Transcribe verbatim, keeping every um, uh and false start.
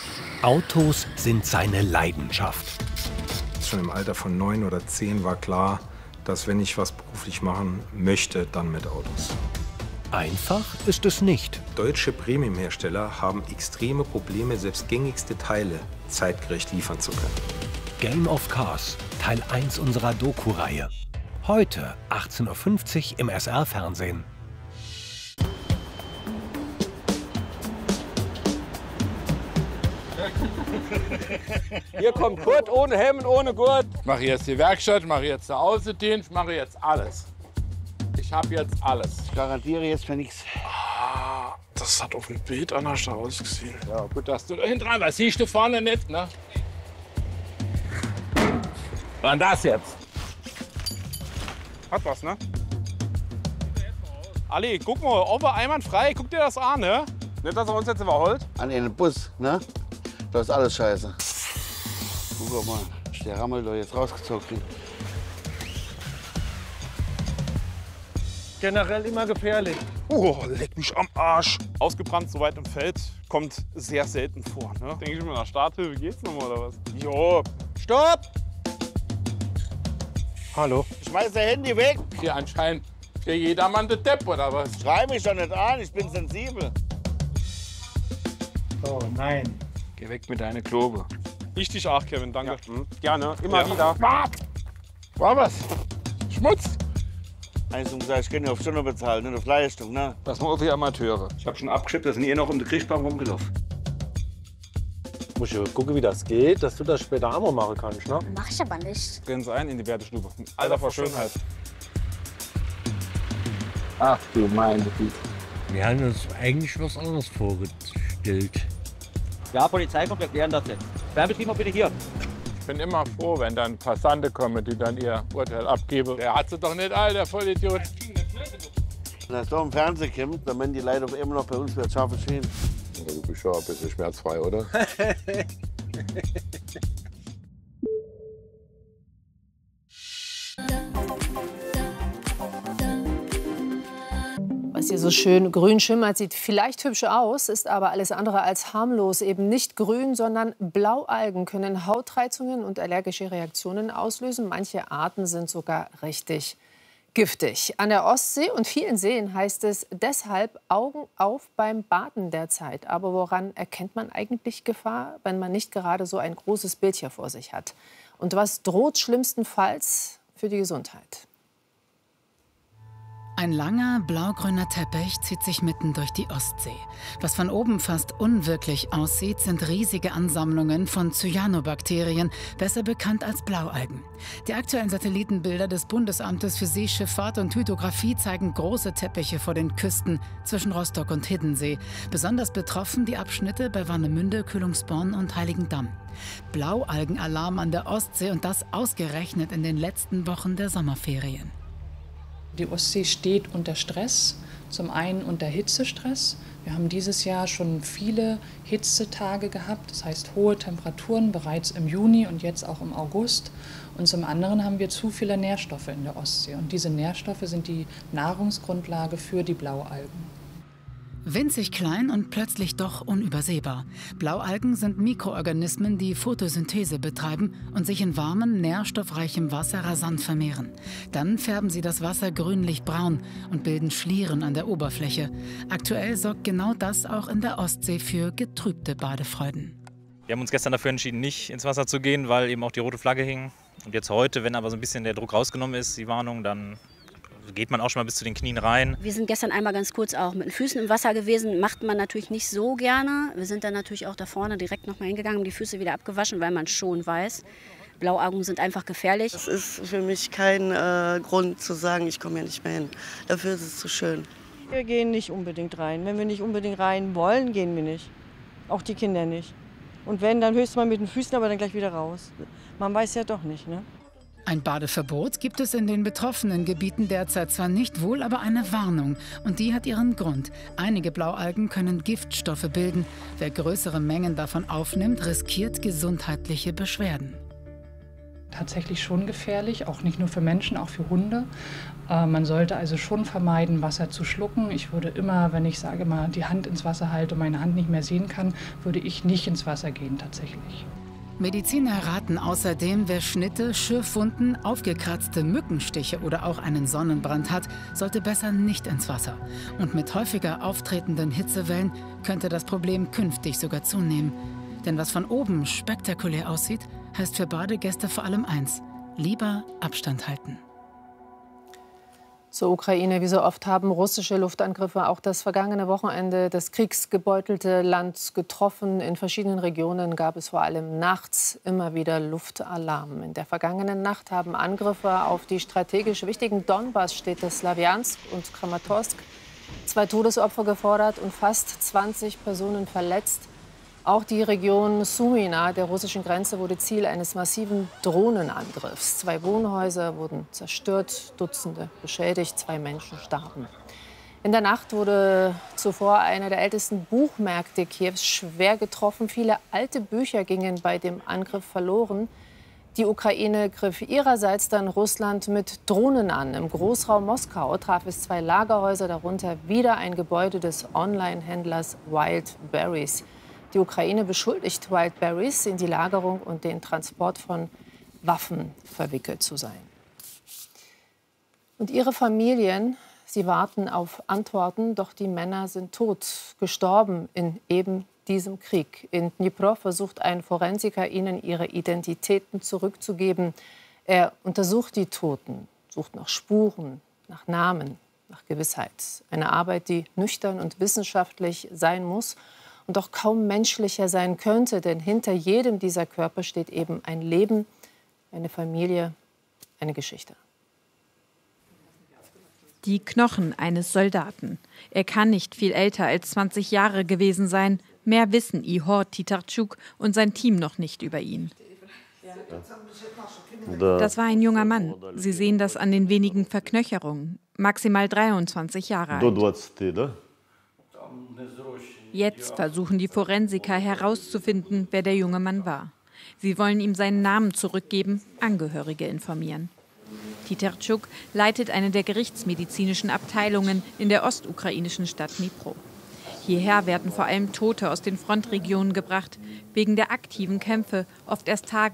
Autos sind seine Leidenschaft. Schon im Alter von neun oder zehn war klar, dass wenn ich was beruflich machen möchte, dann mit Autos. Einfach ist es nicht. Deutsche Premiumhersteller haben extreme Probleme, selbst gängigste Teile zeitgerecht liefern zu können. Game of Cars, Teil eins unserer Doku-Reihe. Heute achtzehn Uhr fünfzig im S R-Fernsehen. Hier kommt Kurt ohne Hemd, ohne Gurt. Ich mache jetzt die Werkstatt, mache jetzt den Außendienst, mache jetzt alles. Ich habe jetzt alles. Ich garantiere jetzt für nichts. Ah, das hat auf dem Bild anders ausgesehen. Ja, gut, dass du da hinten rein warst. Siehst du vorne nicht, ne? Und das jetzt? Hat was, ne? Ali, guck mal, Ober einwandfrei. Guck dir das an, ne? Nicht, dass er uns jetzt überholt. An den Bus, ne? Da ist alles scheiße. Guck mal, ist der Rammel da jetzt rausgezogen. Generell immer gefährlich. Oh, leck mich am Arsch. Ausgebrannt so weit im Feld kommt sehr selten vor. Ne? Denke ich mir, nach Starthilfe geht's noch mal, oder was? Jo. Stopp! Hallo. Schmeiß dein Handy weg. Hier anscheinend für jedermann der Depp, oder was? Schrei mich doch nicht an, ich bin sensibel. Oh nein. Geh weg mit deiner Klobe. Ich dich auch, Kevin, danke. Ja. Mhm. Gerne, immer ja. wieder. War was? Schmutz? Eins und gesagt, ich kann ja auf Stunde bezahlen, nicht auf Leistung, ne? Das sind die Amateure. Ich hab schon abgeschippt, da sind eh noch um die Kriechbahn rumgelaufen. Muss ich gucken, wie das geht, dass du das später auch mal machen kannst, ne? Mach ich aber nicht. Gehen Sie ein in die Wertestube. Alter vor Schönheit. Ach du meine Güte. Wir haben uns eigentlich was anderes vorgestellt. Ja, Polizei kommt, wir klären das jetzt. Fernbetrieb mal bitte hier. Ich bin immer froh, wenn dann Passanten kommen, die dann ihr Urteil abgeben. Der hat sie doch nicht all, der Vollidiot. Wenn das doch im Fernsehen kommt, dann werden die Leute immer noch bei uns wieder scharfe Schienen. Du bist schon ein bisschen schmerzfrei, oder? Was hier so schön grün schimmert, sieht vielleicht hübsch aus, ist aber alles andere als harmlos. Eben nicht grün, sondern Blaualgen können Hautreizungen und allergische Reaktionen auslösen. Manche Arten sind sogar richtig giftig. An der Ostsee und vielen Seen heißt es deshalb Augen auf beim Baden derzeit. Aber woran erkennt man eigentlich Gefahr, wenn man nicht gerade so ein großes Bild hier vor sich hat? Und was droht schlimmstenfalls für die Gesundheit? Ein langer, blaugrüner Teppich zieht sich mitten durch die Ostsee. Was von oben fast unwirklich aussieht, sind riesige Ansammlungen von Cyanobakterien, besser bekannt als Blaualgen. Die aktuellen Satellitenbilder des Bundesamtes für Seeschifffahrt und Hydrographie zeigen große Teppiche vor den Küsten zwischen Rostock und Hiddensee. Besonders betroffen die Abschnitte bei Warnemünde, Kühlungsborn und Heiligendamm. Blaualgenalarm an der Ostsee und das ausgerechnet in den letzten Wochen der Sommerferien. Die Ostsee steht unter Stress, zum einen unter Hitzestress. Wir haben dieses Jahr schon viele Hitzetage gehabt, das heißt hohe Temperaturen bereits im Juni und jetzt auch im August. Und zum anderen haben wir zu viele Nährstoffe in der Ostsee. Und diese Nährstoffe sind die Nahrungsgrundlage für die Blaualgen. Winzig klein und plötzlich doch unübersehbar. Blaualgen sind Mikroorganismen, die Photosynthese betreiben und sich in warmem, nährstoffreichem Wasser rasant vermehren. Dann färben sie das Wasser grünlich-braun und bilden Schlieren an der Oberfläche. Aktuell sorgt genau das auch in der Ostsee für getrübte Badefreuden. Wir haben uns gestern dafür entschieden, nicht ins Wasser zu gehen, weil eben auch die rote Flagge hing. Und jetzt heute, wenn aber so ein bisschen der Druck rausgenommen ist, die Warnung, dann geht man auch schon mal bis zu den Knien rein. Wir sind gestern einmal ganz kurz auch mit den Füßen im Wasser gewesen. Macht man natürlich nicht so gerne. Wir sind dann natürlich auch da vorne direkt noch mal hingegangen, haben die Füße wieder abgewaschen, weil man schon weiß, Blaualgen sind einfach gefährlich. Das ist für mich kein äh, Grund zu sagen, ich komme hier nicht mehr hin. Dafür ist es zu schön. Wir gehen nicht unbedingt rein. Wenn wir nicht unbedingt rein wollen, gehen wir nicht. Auch die Kinder nicht. Und wenn, dann höchstens mal mit den Füßen, aber dann gleich wieder raus. Man weiß ja doch nicht, ne? Ein Badeverbot gibt es in den betroffenen Gebieten derzeit zwar nicht, wohl aber eine Warnung. Und die hat ihren Grund. Einige Blaualgen können Giftstoffe bilden. Wer größere Mengen davon aufnimmt, riskiert gesundheitliche Beschwerden. tatsächlich schon gefährlich, auch nicht nur für Menschen, auch für Hunde. Äh, man sollte also schon vermeiden, Wasser zu schlucken. Ich würde immer, wenn ich sage mal, die Hand ins Wasser halte und meine Hand nicht mehr sehen kann, würde ich nicht ins Wasser gehen tatsächlich. Mediziner raten außerdem, wer Schnitte, Schürfwunden, aufgekratzte Mückenstiche oder auch einen Sonnenbrand hat, sollte besser nicht ins Wasser. Und mit häufiger auftretenden Hitzewellen könnte das Problem künftig sogar zunehmen. Denn was von oben spektakulär aussieht, heißt für Badegäste vor allem eins: lieber Abstand halten. Zur Ukraine. Wie so oft haben russische Luftangriffe auch das vergangene Wochenende das kriegsgebeutelte Land getroffen. In verschiedenen Regionen gab es vor allem nachts immer wieder Luftalarm. In der vergangenen Nacht haben Angriffe auf die strategisch wichtigen Donbass-Städte Slawjansk und Kramatorsk zwei Todesopfer gefordert und fast zwanzig Personen verletzt. Auch die Region Sumy nahe der russischen Grenze wurde Ziel eines massiven Drohnenangriffs. Zwei Wohnhäuser wurden zerstört, Dutzende beschädigt, zwei Menschen starben. In der Nacht wurde zuvor einer der ältesten Buchmärkte Kiews schwer getroffen. Viele alte Bücher gingen bei dem Angriff verloren. Die Ukraine griff ihrerseits dann Russland mit Drohnen an. Im Großraum Moskau traf es zwei Lagerhäuser, darunter wieder ein Gebäude des Online-Händlers Wildberries. Die Ukraine beschuldigt Wildberries, in die Lagerung und den Transport von Waffen verwickelt zu sein. Und ihre Familien, sie warten auf Antworten, doch die Männer sind tot, gestorben in eben diesem Krieg. In Dnipro versucht ein Forensiker, ihnen ihre Identitäten zurückzugeben. Er untersucht die Toten, sucht nach Spuren, nach Namen, nach Gewissheit. Eine Arbeit, die nüchtern und wissenschaftlich sein muss und auch kaum menschlicher sein könnte, denn hinter jedem dieser Körper steht eben ein Leben, eine Familie, eine Geschichte. Die Knochen eines Soldaten. Er kann nicht viel älter als zwanzig Jahre gewesen sein. Mehr wissen Ihor Titarchuk und sein Team noch nicht über ihn. Das war ein junger Mann. Sie sehen das an den wenigen Verknöcherungen. Maximal dreiundzwanzig Jahre alt. Jetzt versuchen die Forensiker herauszufinden, wer der junge Mann war. Sie wollen ihm seinen Namen zurückgeben, Angehörige informieren. Titarchuk leitet eine der gerichtsmedizinischen Abteilungen in der ostukrainischen Stadt Dnipro. Hierher werden vor allem Tote aus den Frontregionen gebracht, wegen der aktiven Kämpfe, oft erst Tage